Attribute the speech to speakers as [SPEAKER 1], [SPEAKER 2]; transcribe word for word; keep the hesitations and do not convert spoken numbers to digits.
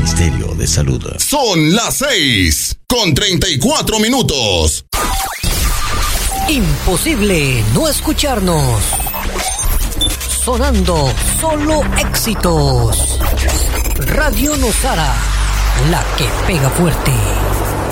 [SPEAKER 1] Ministerio de Salud.
[SPEAKER 2] Son las seis con treinta y cuatro minutos.
[SPEAKER 3] Imposible no escucharnos. Sonando solo éxitos. Radio Nosara, la que pega fuerte.